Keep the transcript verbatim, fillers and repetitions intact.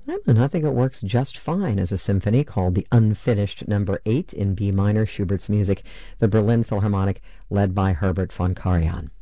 And I think it works just fine as a symphony called the Unfinished Number eight in B minor, Schubert's music, the Berlin Philharmonic, led by Herbert von Karajan.